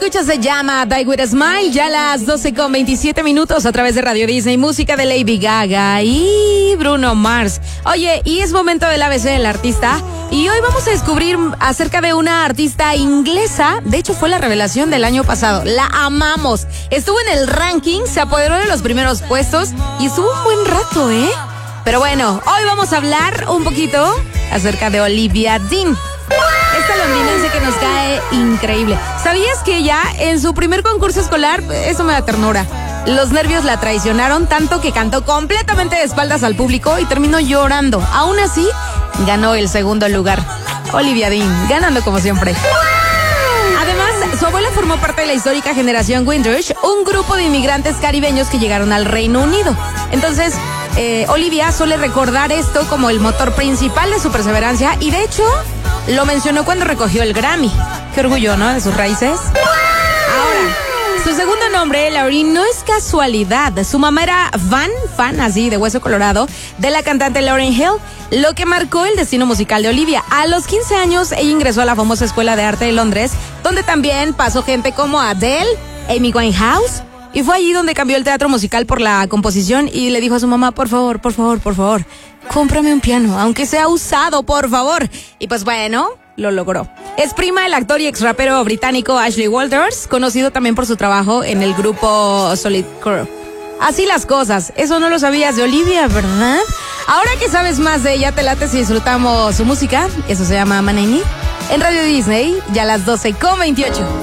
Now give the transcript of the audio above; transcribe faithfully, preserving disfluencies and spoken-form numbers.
escuchas se llama Die With A Smile, ya a las doce con veintisiete minutos a través de Radio Disney, música de Lady Gaga y Bruno Mars. Oye, y es momento del A B C del artista, y hoy vamos a descubrir acerca de una artista inglesa. De hecho, fue la revelación del año pasado, la amamos. Estuvo en el ranking, se apoderó de los primeros puestos y estuvo un buen rato, ¿eh? Pero bueno, hoy vamos a hablar un poquito acerca de Olivia Dean. Esta londinense que nos cae increíble. ¿Sabías que ella en su primer concurso escolar, eso me da ternura, los nervios la traicionaron tanto que cantó completamente de espaldas al público y terminó llorando? Aún así, ganó el segundo lugar. Olivia Dean, ganando como siempre. Además, su abuela formó parte de la histórica generación Windrush, un grupo de inmigrantes caribeños que llegaron al Reino Unido. Entonces, eh, Olivia suele recordar esto como el motor principal de su perseverancia, y de hecho lo mencionó cuando recogió el Grammy. Qué orgullo, ¿no?, de sus raíces. Ahora, su segundo nombre, Lauren, no es casualidad. Su mamá era fan, fan así, de hueso colorado, de la cantante Lauryn Hill, lo que marcó el destino musical de Olivia. A los quince años, ella ingresó a la famosa Escuela de Arte de Londres, donde también pasó gente como Adele, Amy Winehouse, y fue allí donde cambió el teatro musical por la composición y le dijo a su mamá, por favor, por favor, por favor, cómprame un piano, aunque sea usado, por favor. Y pues bueno, lo logró. Es prima del actor y ex rapero británico Ashley Walters, conocido también por su trabajo en el grupo Solid Crew. Así las cosas, eso no lo sabías de Olivia, ¿verdad? Ahora que sabes más de ella, te late si disfrutamos su música. Eso se llama Manini en Radio Disney, ya a las doce con veintiocho.